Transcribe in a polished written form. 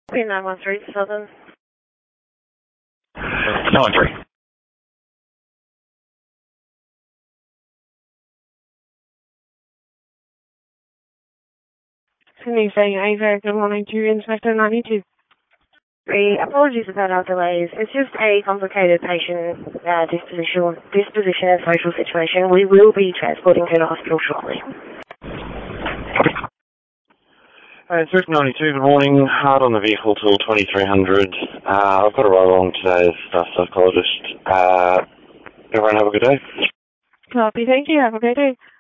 P913 Southern. 913. Sydney saying a very good morning to Inspector 92. Apologies about our delays. It's just a complicated patient disposition and social situation. We will be transporting her to hospital shortly. Inspector 92, good morning. Hard on the vehicle till 2300. I've got a roll along today as staff psychologist. Everyone have a good day. Copy, thank you. Have a great day.